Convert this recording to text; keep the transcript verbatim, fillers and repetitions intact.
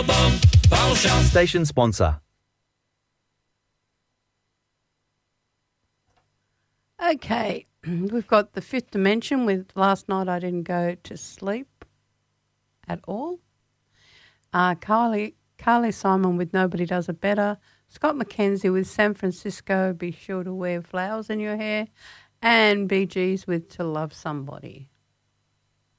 Station sponsor. Okay, we've got The Fifth Dimension with Last Night I Didn't Go to Sleep at All. Uh, Carly, Carly Simon with Nobody Does It Better. Scott McKenzie with San Francisco, Be Sure to Wear Flowers in Your Hair. And Bee Gees with To Love Somebody.